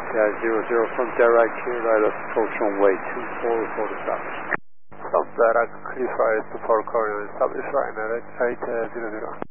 00 from Derek here, right approach runway 24 for the stop. From Derek, clear flight to 4 coordinates, establish right 00.